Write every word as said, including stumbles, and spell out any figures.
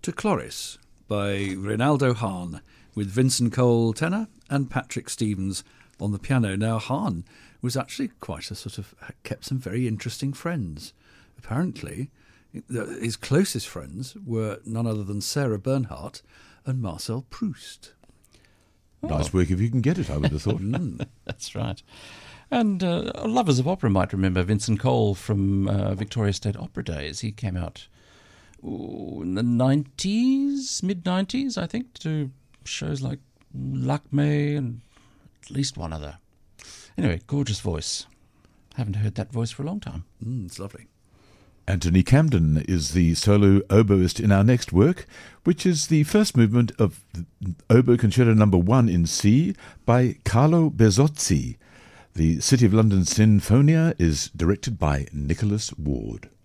to Cloris by Reynaldo Hahn, with Vincent Cole tenor and Patrick Stevens on the piano. Now, Hahn was actually quite a sort of, kept some very interesting friends. Apparently, his closest friends were none other than Sarah Bernhardt and Marcel Proust. Nice oh. work if you can get it, I would have thought. mm. That's right. And uh, lovers of opera might remember Vincent Cole from uh, Victoria State Opera days. He came out ooh, in the nineties, mid-nineties, I think, to shows like Lakme and at least one other. Anyway, gorgeous voice. Haven't heard that voice for a long time. Mm, it's lovely. Anthony Camden is the solo oboist in our next work, which is the first movement of Oboe Concerto Number One in C by Carlo Bezzozzi. The City of London Sinfonia is directed by Nicholas Ward.